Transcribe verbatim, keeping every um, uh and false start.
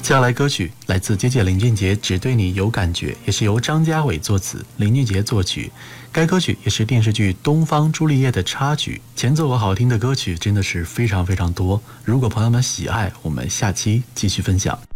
接下来歌曲来自姐姐林俊杰《只对你有感觉》，也是由张家伟作词，林俊杰作曲。该歌曲也是电视剧《东方朱丽叶》的插曲。前奏和好听的歌曲真的是非常非常多，如果朋友们喜爱，我们下期继续分享。